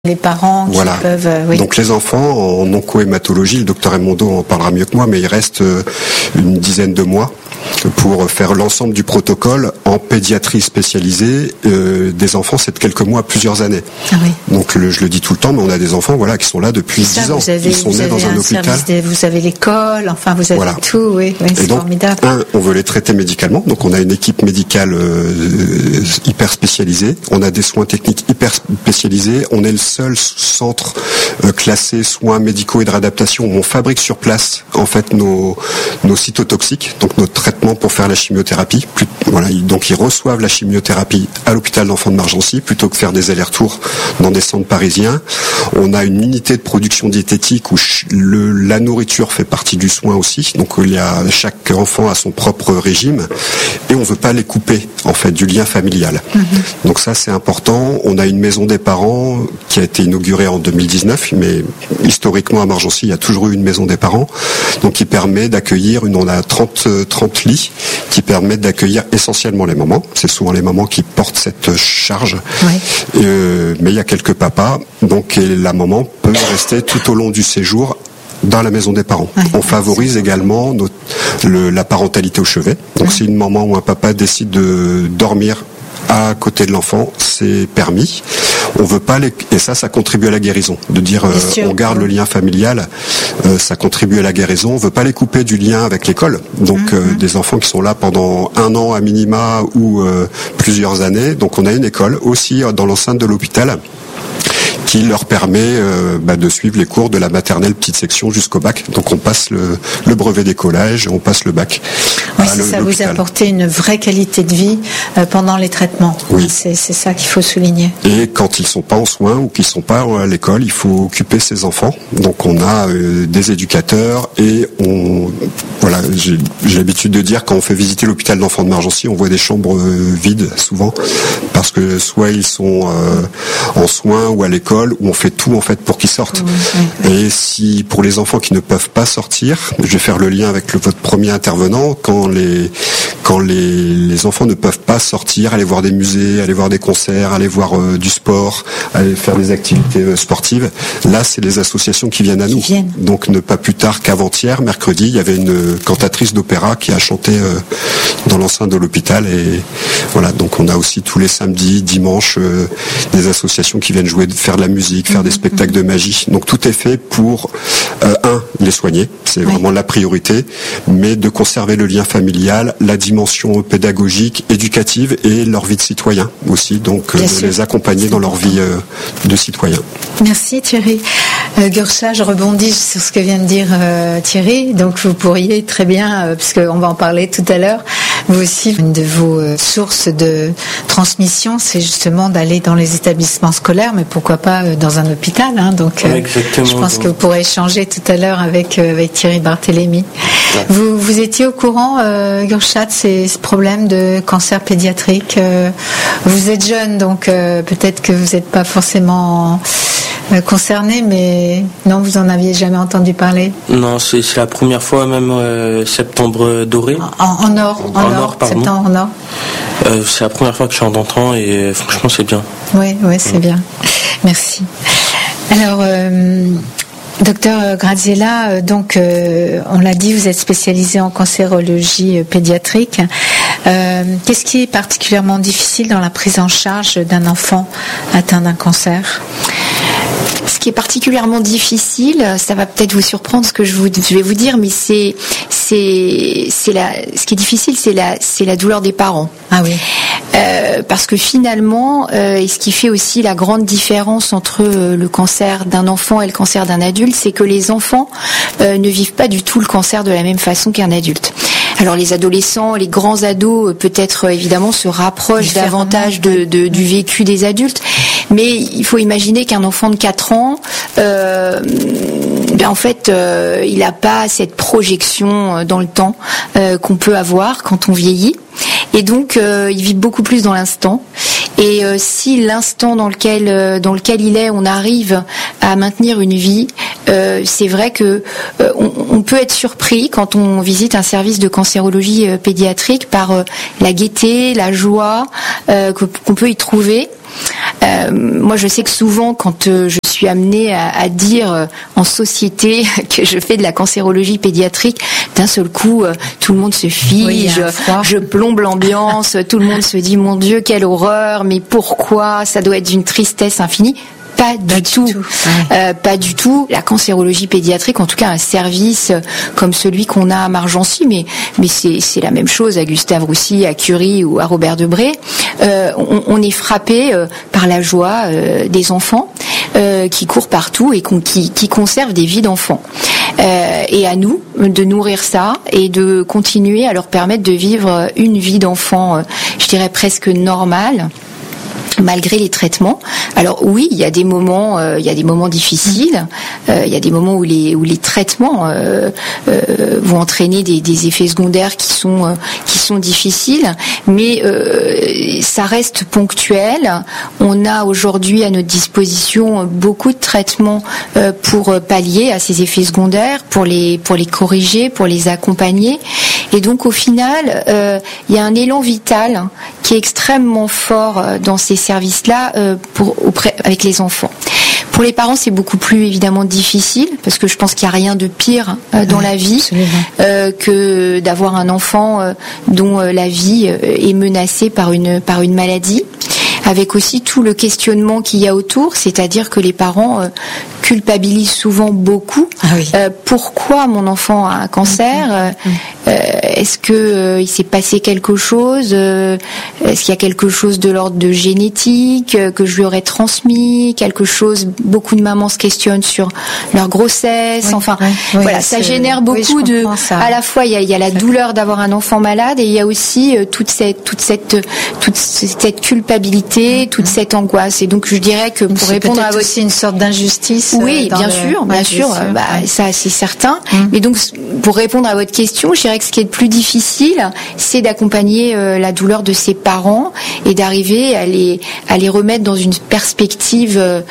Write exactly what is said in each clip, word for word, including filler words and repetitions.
les parents qui voilà. peuvent... Euh, oui. Donc les enfants en oncohématologie, le docteur Raimondo en parlera mieux que moi, mais il reste une dizaine de mois pour faire l'ensemble du protocole en pédiatrie spécialisée euh, des enfants, c'est de quelques mois à plusieurs années. Ah oui. Donc le, je le dis tout le temps, mais on a des enfants voilà, qui sont là depuis ça, dix ans. Vous avez, Ils sont vous nés avez dans un, un hôpital. Des, vous avez l'école, enfin vous avez voilà. tout, oui, oui c'est donc, formidable. Un, on veut les traiter médicalement, donc on a une équipe médicale euh, hyper spécialisée, on a des soins techniques hyper spécialisés, on est le seul centre euh, classé soins médicaux et de réadaptation où on fabrique sur place en fait nos, nos cytotoxiques, donc notre traitement pour faire la chimiothérapie. Plus, voilà, donc ils reçoivent la chimiothérapie à l'hôpital d'enfants de Margency plutôt que faire des allers-retours dans des centres parisiens. On a une unité de production diététique où le, la nourriture fait partie du soin aussi. Donc il y a, chaque enfant a son propre régime et on veut pas les couper en fait du lien familial. Mm-hmm. Donc ça c'est important. On a une maison des parents qui a été inaugurée en deux mille dix-neuf, mais historiquement à Margency il y a toujours eu une maison des parents. Donc qui permet d'accueillir, une, on a trente, trente lits qui permettent d'accueillir essentiellement les mamans. C'est souvent les mamans qui portent cette charge. Oui. Euh, mais il y a quelques papas. Donc et la maman peut rester tout au long du séjour dans la maison des parents. Ouais, on favorise également notre, le, la parentalité au chevet. Donc ouais. Si une maman ou un papa décide de dormir à côté de l'enfant, c'est permis. On veut pas les... et ça, ça contribue à la guérison. De dire, euh, on garde le lien familial, euh, ça contribue à la guérison. On veut pas les couper du lien avec l'école. Donc, mm-hmm. euh, des enfants qui sont là pendant un an à minima ou euh, plusieurs années. Donc, on a une école aussi dans l'enceinte de l'hôpital qui leur permet euh, bah, de suivre les cours de la maternelle petite section jusqu'au bac. Donc on passe le, le brevet d'écolage, on passe le bac. Oui, c'est ça, vous apportez une vraie qualité de vie euh, pendant les traitements. Oui. C'est, c'est ça qu'il faut souligner. Et quand ils sont pas en soins ou qu'ils sont pas à l'école, il faut occuper ses enfants. Donc on a euh, des éducateurs et on... Voilà, j'ai, j'ai l'habitude de dire quand on fait visiter l'hôpital d'enfants de Margency, on voit des chambres euh, vides souvent parce que soit ils sont euh, en soins ou à l'école, où on fait tout en fait pour qu'ils sortent. Oui, oui. Et si pour les enfants qui ne peuvent pas sortir, je vais faire le lien avec le, votre premier intervenant, quand les quand les, les enfants ne peuvent pas sortir, aller voir des musées, aller voir des concerts, aller voir euh, du sport, aller faire des activités euh, sportives, là c'est les associations qui viennent à qui nous. Viennent. Donc ne pas plus tard qu'avant-hier, mercredi, il y avait une cantatrice d'opéra qui a chanté euh, dans l'enceinte de l'hôpital et voilà, donc on a aussi tous les samedis, dimanches euh, des associations qui viennent jouer, faire de la musique, faire des spectacles de magie. Donc tout est fait pour, euh, un, les soigner, c'est oui. vraiment la priorité, mais de conserver le lien familial, la dimension pédagogique, éducative et leur vie de citoyen aussi, donc euh, de sûr. les accompagner c'est dans important. leur vie euh, de citoyen. Merci Thierry. Euh, Gurcha, je rebondis sur ce que vient de dire euh, Thierry, donc vous pourriez très bien, euh, puisqu'on va en parler tout à l'heure, vous aussi, une de vos euh, sources de transmission, c'est justement d'aller dans les établissements scolaires, mais pourquoi pas euh, dans un hôpital, hein, donc euh, Exactement, je pense donc. que vous pourrez échanger tout à l'heure avec, euh, avec Thierry Barthélémy. Ouais. Vous, vous étiez au courant, euh, Gurcha, de ces problèmes de cancer pédiatrique, euh, vous êtes jeune, donc euh, peut-être que vous n'êtes pas forcément euh, concerné, mais non, vous en aviez jamais entendu parler? Non, c'est, c'est la première fois, même euh, septembre doré. En, en or, en, en or, or pardon. Septembre en or. Euh, c'est la première fois que j'en entends et euh, franchement c'est bien. Oui, oui, c'est mmh. bien. Merci. Alors, euh, docteur Graziella, donc euh, on l'a dit, vous êtes spécialisé en cancérologie euh, pédiatrique. Euh, qu'est-ce qui est particulièrement difficile dans la prise en charge d'un enfant atteint d'un cancer ? Ce qui est particulièrement difficile, ça va peut-être vous surprendre ce que je, vous, je vais vous dire, mais c'est, c'est, c'est la, ce qui est difficile, c'est la, c'est la douleur des parents. Ah oui. Euh, parce que finalement, euh, et ce qui fait aussi la grande différence entre euh, le cancer d'un enfant et le cancer d'un adulte, c'est que les enfants euh, ne vivent pas du tout le cancer de la même façon qu'un adulte. Alors les adolescents, les grands ados, peut-être évidemment se rapprochent davantage de, de, du vécu des adultes, mais il faut imaginer qu'un enfant de quatre ans, euh, ben en fait, euh, il n'a pas cette projection dans le temps euh, qu'on peut avoir quand on vieillit. Et donc, euh, il vit beaucoup plus dans l'instant. Et euh, si l'instant dans lequel euh, dans lequel il est, on arrive à maintenir une vie, euh, c'est vrai que euh, on, on peut être surpris quand on visite un service de cancérologie euh, pédiatrique par euh, la gaieté, la joie euh, que, qu'on peut y trouver. euh, moi, je sais que souvent, quand euh, je suis amenée à, à dire euh, en société que je fais de la cancérologie pédiatrique, d'un seul coup, euh, tout le monde se fige, oui, je plombe l'ambiance, tout le monde se dit, mon Dieu, quelle horreur, mais pourquoi? Ça doit être d'une tristesse infinie. Pas du pas tout, du tout. Ouais. Euh, pas du tout. La cancérologie pédiatrique, en tout cas un service comme celui qu'on a à Margency, mais mais c'est c'est la même chose à Gustave Roussy, à Curie ou à Robert Debré. Euh, on, on est frappé euh, par la joie euh, des enfants euh, qui courent partout et qui qui conservent des vies d'enfants. Euh, et à nous de nourrir ça et de continuer à leur permettre de vivre une vie d'enfant, euh, je dirais presque normale, malgré les traitements. Alors oui, il y a des moments, euh, il y a des moments difficiles, euh, il y a des moments où les où les traitements euh, euh, vont entraîner des, des effets secondaires qui sont euh, qui sont difficiles, mais euh, ça reste ponctuel. On a aujourd'hui à notre disposition beaucoup de traitements euh, pour pallier à ces effets secondaires, pour les pour les corriger, pour les accompagner. Et donc au final, euh, il y a un élan vital qui est extrêmement fort dans ces services-là euh, pour auprès avec les enfants. Pour les parents, c'est beaucoup plus évidemment difficile parce que je pense qu'il n'y a rien de pire euh, dans oui, la vie euh, que d'avoir un enfant euh, dont euh, la vie euh, est menacée par une par une maladie. Avec aussi tout le questionnement qu'il y a autour, c'est-à-dire que les parents euh, culpabilisent souvent beaucoup. Ah oui. euh, pourquoi mon enfant a un cancer euh, euh, Est-ce que euh, il s'est passé quelque chose euh, Est-ce qu'il y a quelque chose de l'ordre de génétique euh, que je lui aurais transmis? Quelque chose. Beaucoup de mamans se questionnent sur leur grossesse. Oui, enfin, oui, oui, voilà, ça génère beaucoup oui, de. Ça. À la fois, il y a, il y a la douleur d'avoir un enfant malade et il y a aussi euh, toute cette, toute cette, toute cette culpabilité, toute cette angoisse. Et donc, je dirais que pour c'est répondre à votre, aussi une sorte d'injustice. Oui, bien le... sûr, bien ouais, sûr. sûr. Bah, ouais. Ça, c'est certain. Hum. Mais donc, pour répondre à votre question, je dirais que ce qui est le plus difficile, c'est d'accompagner euh, la douleur de ses parents et d'arriver à les, à les remettre dans une perspective euh,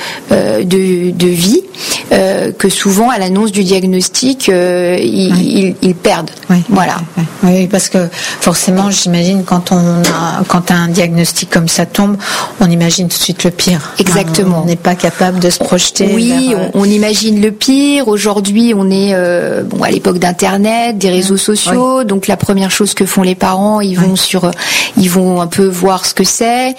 de, de vie euh, que souvent, à l'annonce du diagnostic, euh, ils, oui. ils, ils perdent. Oui. Voilà. Oui, oui. oui, parce que forcément, j'imagine quand on a, quand un diagnostic comme ça tombe, on imagine tout de suite le pire. Exactement. On n'est pas capable de se projeter. Oui, vers... on, on imagine le pire. Aujourd'hui, on est euh, bon à l'époque d'Internet, des réseaux sociaux. Oui. Donc la première chose que font les parents, ils vont oui. sur, ils vont un peu voir ce que c'est.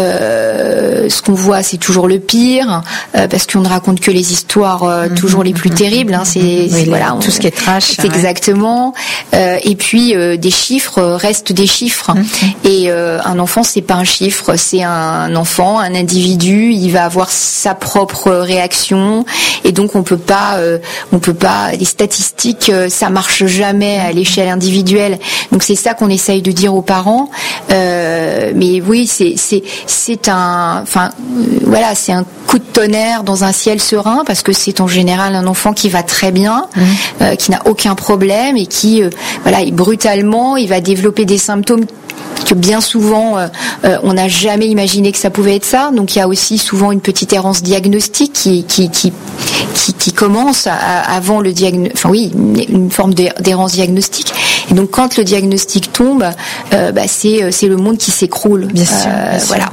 Euh, ce qu'on voit, c'est toujours le pire, euh, parce qu'on ne raconte que les histoires euh, toujours les plus terribles. Hein, c'est, oui, c'est les, voilà, tout on, ce qui est trash. C'est ouais. Exactement. Euh, et puis euh, des chiffres restent des chiffres. Mm-hmm. Et euh, un enfant, c'est pas un chiffre, c'est un enfant, un individu. Il va avoir sa propre réaction, et donc on peut pas, euh, on peut pas. Les statistiques, euh, ça marche jamais à l'échelle individuelle. Donc c'est ça qu'on essaye de dire aux parents. Euh, mais oui, c'est c'est c'est un, enfin euh, voilà, c'est un coup de tonnerre dans un ciel serein, parce que c'est en général un enfant qui va très bien, mmh. euh, qui n'a aucun problème et qui, euh, voilà, et brutalement, il va développer des symptômes que bien souvent euh, euh, on n'a jamais imaginé que ça pouvait être ça. Donc il y a aussi souvent une petite errance diagnostique qui qui qui qui, qui commence à, à, avant le diagnostic. Enfin oui, une, une forme d'errance diagnostique. Et donc quand le diagnostic tombe, euh, bah, c'est c'est le monde qui s'écroule. Bien sûr. Euh, bien sûr. Voilà.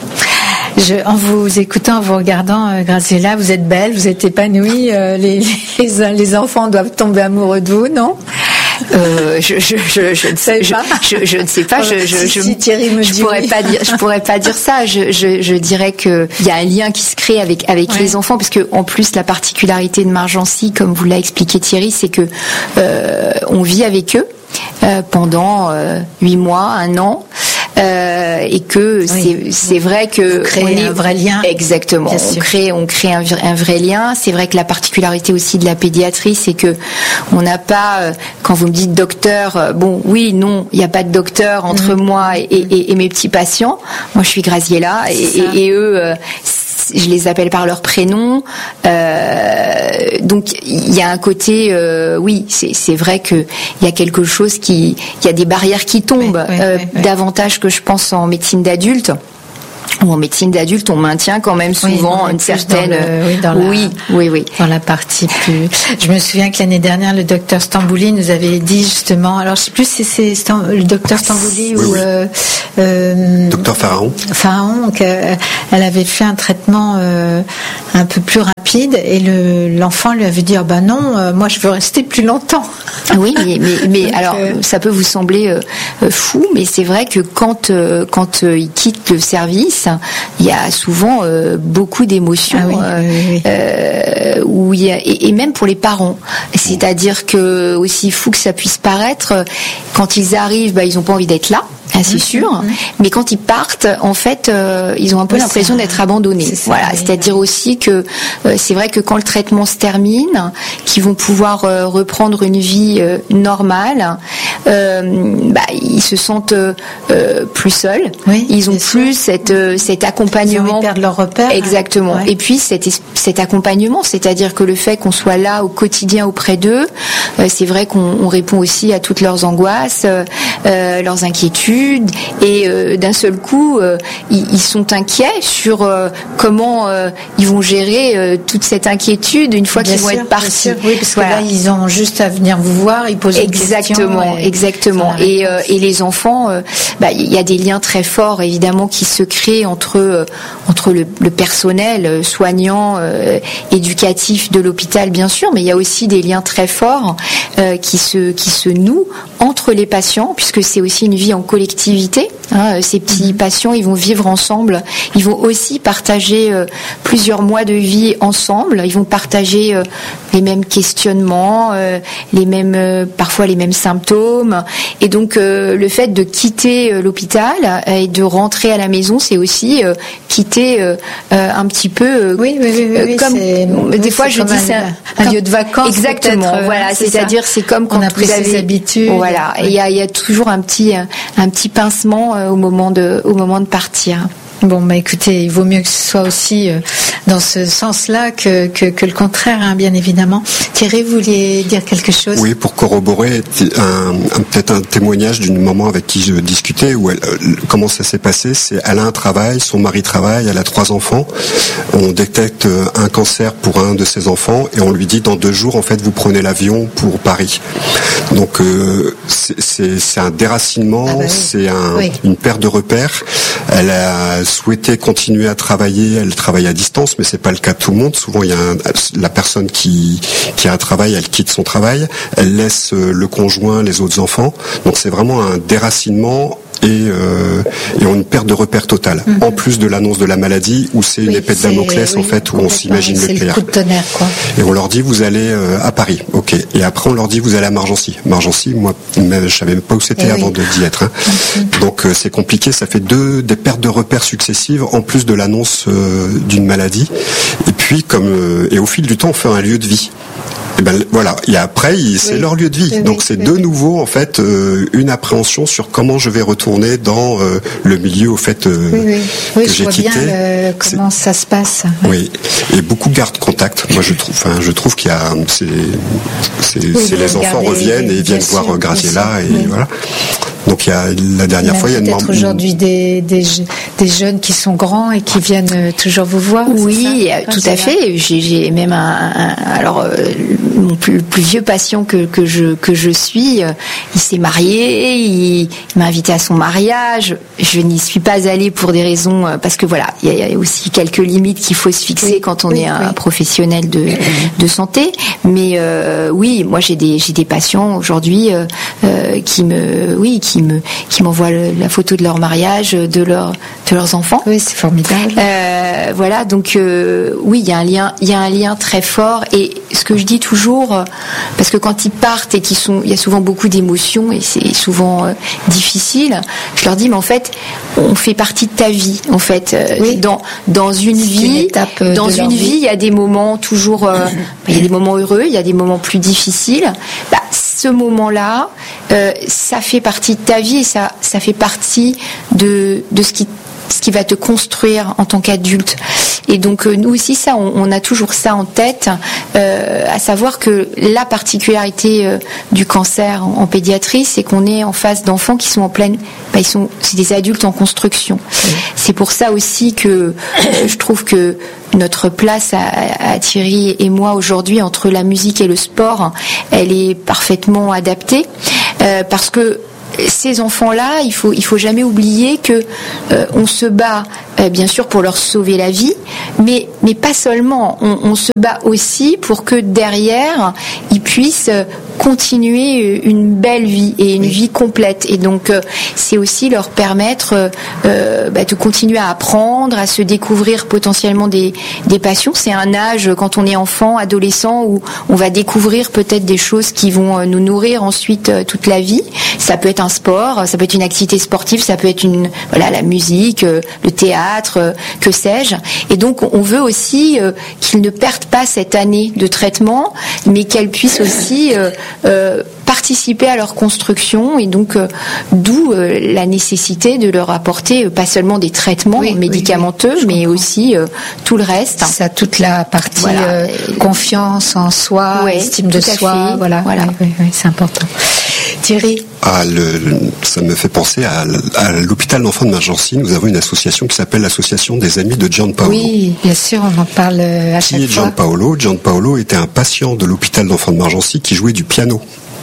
Je, en vous écoutant, en vous regardant, euh, Graziella, vous êtes belle, vous êtes épanouie. Euh, les, les les enfants doivent tomber amoureux de vous, non? Euh, je, je, je, je, ne sais, je, je, je ne sais pas. Je, je, si, je, si Thierry me je dit pourrais oui. pas dire. Je pourrais pas dire ça. Je, je, je dirais que il y a un lien qui se crée avec avec ouais. les enfants, parce que en plus la particularité de Margency, comme vous l'a expliqué Thierry, c'est que euh, on vit avec eux euh, pendant huit euh, mois, un an. Euh, et que oui. c'est c'est vrai que vous créez on est un vrai lien. Exactement. Bien on sûr. crée on crée un, un vrai lien. C'est vrai que la particularité aussi de la pédiatrie, c'est que on n'a pas, euh, quand vous me dites docteur, euh, bon oui non, il n'y a pas de docteur entre mmh. moi et, et, et mes petits patients. Moi je suis Graziella et, et, et eux. Euh, je les appelle par leur prénom. Euh, donc il y a un côté, euh, oui, c'est, c'est vrai que il y a quelque chose qui, il y a des barrières qui tombent, oui, oui, euh, oui, oui. davantage que je pense en médecine d'adulte. Ou en médecine d'adulte, on maintient quand même souvent oui, une certaine. Dans le, oui, dans oui, la, oui, oui. Dans la partie plus. Je me souviens que l'année dernière, le docteur Stambouli nous avait dit justement. Alors, je sais plus si c'est Stam, le docteur Stambouli oui, ou. Oui. Euh, euh, docteur Pharaon. Pharaon, qu'elle avait fait un traitement euh, un peu plus rapide et le, l'enfant lui avait dit ah ben non, euh, moi je veux rester plus longtemps. Oui, mais, mais, mais Donc, alors euh... ça peut vous sembler euh, fou, mais c'est vrai que quand euh, quand euh, il quitte le service, il y a souvent euh, beaucoup d'émotions, ah oui, euh, oui, oui. Euh, où il y a, et, et même pour les parents. C'est-à-dire que aussi fou que ça puisse paraître, quand ils arrivent, bah, ils n'ont pas envie d'être là. Ah, c'est sûr, mmh. mais quand ils partent, en fait, euh, ils ont un peu oui, l'impression d'être abandonnés. C'est ça, voilà, oui, c'est-à-dire oui. aussi que euh, c'est vrai que quand le traitement se termine, qu'ils vont pouvoir euh, reprendre une vie euh, normale, euh, bah, ils se sentent euh, plus seuls. Oui, ils ont plus cette, euh, cet accompagnement. Ils perdent leur repère. Exactement. Ouais. Et puis cet, cet accompagnement, c'est-à-dire que le fait qu'on soit là au quotidien auprès d'eux, euh, c'est vrai qu'on on répond aussi à toutes leurs angoisses, euh, leurs inquiétudes. Et euh, d'un seul coup, euh, ils, ils sont inquiets sur euh, comment euh, ils vont gérer euh, toute cette inquiétude une fois bien qu'ils sûr, vont être partis. Oui, parce voilà. que là, ils ont juste à venir vous voir, ils posent exactement, des questions. Et exactement. Et, euh, et les enfants, euh, bah, il y a des liens très forts, évidemment, qui se créent entre euh, entre le, le personnel soignant, euh, éducatif de l'hôpital, bien sûr, mais il y a aussi des liens très forts euh, qui se qui se nouent entre les patients, puisque c'est aussi une vie en collectivité. Hein, ces petits patients, ils vont vivre ensemble. Ils vont aussi partager euh, plusieurs mois de vie ensemble. Ils vont partager euh, les mêmes questionnements, euh, les mêmes, euh, parfois les mêmes symptômes. Et donc, euh, le fait de quitter euh, l'hôpital et de rentrer à la maison, c'est aussi euh, quitter euh, euh, un petit peu. Euh, oui, oui, oui, oui. Comme c'est, des oui, fois, je dis c'est un, un lieu de vacances. Exactement. Voilà, c'est c'est-à-dire, c'est comme quand on a pris vous avez ses habitudes. Voilà. Et il y a, il y a toujours un petit, un petit pincement euh, au moment de, au moment de partir. Bon, bah écoutez, il vaut mieux que ce soit aussi euh, dans ce sens-là que, que, que le contraire, hein, bien évidemment. Thierry, vous vouliez dire quelque chose ? Oui, pour corroborer un, un, peut-être un témoignage d'une maman avec qui je discutais, où elle, euh, comment ça s'est passé, c'est elle a un travail, son mari travaille, elle a trois enfants, on détecte un cancer pour un de ses enfants et on lui dit dans deux jours, en fait, vous prenez l'avion pour Paris. Donc, euh, c'est, c'est, c'est un déracinement, ah bah oui. c'est un, oui. une perte de repères. Elle a souhaité continuer à travailler, elle travaille à distance, mais c'est pas le cas de tout le monde. Souvent, il y a un, la personne qui, qui a un travail, elle quitte son travail, elle laisse le conjoint, les autres enfants. Donc c'est vraiment un déracinement et, euh, et une perte de repère totale. Mm-hmm. En plus de l'annonce de la maladie, où c'est oui, une épée de Damoclès, oui, en fait, où on s'imagine le pire. C'est le coup de tonnerre, quoi. Et on leur dit, vous allez euh, à Paris, ok. Et après, on leur dit, vous allez à Margency. Margency, moi, je savais même pas où c'était et avant oui. d'y être. Hein. Mm-hmm. Donc euh, c'est compliqué, ça fait deux des pertes de repères successives, en plus de l'annonce euh, d'une maladie. Et puis, comme euh, et au fil du temps, on fait un lieu de vie. Et ben voilà. Et après, c'est oui. leur lieu de vie. Oui, Donc c'est oui, de oui. nouveau en fait euh, une appréhension sur comment je vais retourner dans euh, le milieu au fait euh, oui, oui. Oui, que je j'ai vois quitté. Bien le, comment c'est... ça se passe. Oui. Et beaucoup gardent contact. Moi, je trouve. Enfin, je trouve qu'il y a c'est, c'est, oui, c'est les enfants reviennent et viennent sûr, voir Graziella et oui. voilà. Donc il y a la dernière fois, il y a une peut-être aujourd'hui des, des des jeunes qui sont grands et qui viennent toujours vous voir. Oui, tout à fait. J'ai, j'ai même un, un alors euh, mon plus, le plus vieux patient que que je que je suis, euh, il s'est marié, il, il m'a invité à son mariage. Je n'y suis pas allée pour des raisons euh, parce que voilà, il y a aussi quelques limites qu'il faut se fixer oui, quand on oui, est un oui. professionnel de de santé. Mais euh, oui, moi j'ai des j'ai des patients aujourd'hui euh, euh, qui me oui qui qui me qui m'envoient le, la photo de leur mariage, de leur de leurs enfants. Oui, c'est formidable. Euh, voilà, donc euh, oui, il y a un lien, il y a un lien très fort. Et ce que je dis toujours, parce que quand ils partent et qu'ils sont, il y a souvent beaucoup d'émotions et c'est souvent euh, difficile. Je leur dis, mais en fait, on fait partie de ta vie. En fait, euh, oui. dans dans une c'est vie, une dans une vie, il y a des moments toujours, euh, il y a des moments heureux, il y a des moments plus difficiles. Bah, ce moment-là, euh, ça fait partie de ta vie et ça, ça fait partie de, de ce qui ce qui va te construire en tant qu'adulte. Et donc nous aussi, ça, on, on a toujours ça en tête, euh, à savoir que la particularité euh, du cancer en, en pédiatrie, c'est qu'on est en face d'enfants qui sont en pleine, bah, ils sont, c'est des adultes en construction. Mmh. C'est pour ça aussi que euh, je trouve que notre place à, à Thierry et moi aujourd'hui entre la musique et le sport, elle est parfaitement adaptée, euh, parce que ces enfants-là, il faut il faut jamais oublier que euh, on se bat euh, bien sûr pour leur sauver la vie, mais mais pas seulement. On, on se bat aussi pour que derrière ils puissent continuer une belle vie et une vie complète. Et donc euh, c'est aussi leur permettre euh, bah, de continuer à apprendre, à se découvrir potentiellement des des passions. C'est un âge quand on est enfant, adolescent, où on va découvrir peut-être des choses qui vont nous nourrir ensuite euh, toute la vie. Ça peut être un sport, ça peut être une activité sportive, ça peut être une voilà la musique, euh, le théâtre, euh, que sais-je. Et donc on veut aussi euh, qu'ils ne perdent pas cette année de traitement, mais qu'elles puissent aussi euh, euh, participer à leur construction. Et donc euh, d'où euh, la nécessité de leur apporter euh, pas seulement des traitements oui, médicamenteux, oui, oui, mais aussi euh, tout le reste. Ça, toute la partie voilà. euh, confiance en soi, ouais, estime de soi, fait. voilà, voilà. Oui, oui, oui, c'est important. Thierry. Ah, le, le, ça me fait penser à, à l'hôpital d'enfants de Margency. Nous avons une association qui s'appelle l'association des amis de Gianpaolo. Oui, bien sûr, on en parle à chaque qui est fois. Gianpaolo Gianpaolo était un patient de l'hôpital d'enfants de Margency qui jouait du piano.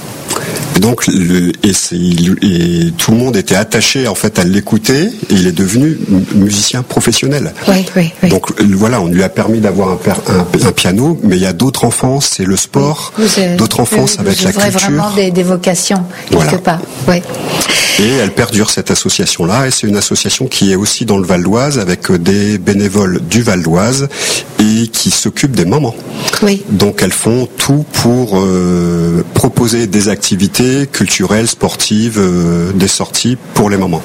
Donc, le, et, c'est, et tout le monde était attaché en fait à l'écouter, et il est devenu musicien professionnel. Oui, oui, oui. Donc voilà, on lui a permis d'avoir un, un, un piano, mais il y a d'autres enfants, c'est le sport, oui, avez, d'autres enfants, ça va être la culture. Vraiment des, des vocations quelque voilà. part. Oui. Et elle perdure cette association-là, et c'est une association qui est aussi dans le Val d'Oise avec des bénévoles du Val d'Oise et qui s'occupent des mamans. Oui. Donc elles font tout pour euh, proposer des activités culturelles, sportives, euh, des sorties pour les mamans.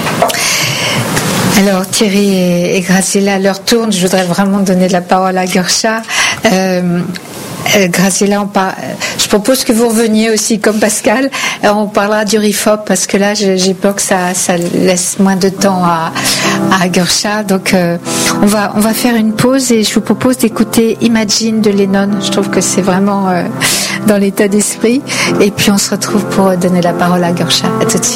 Alors Thierry et Graciela, leur tourne. Je voudrais vraiment donner la parole à Gursha. Euh, Euh, Graciela, on par... je propose que vous reveniez aussi comme Pascal. Alors, on parlera du R I F O P parce que là, j'ai peur que ça, ça laisse moins de temps à, à Gursha. Donc, euh, on va, on va faire une pause et je vous propose d'écouter Imagine de Lennon. Je trouve que c'est vraiment euh, dans l'état d'esprit. Et puis, on se retrouve pour donner la parole à Gursha. À tout de suite.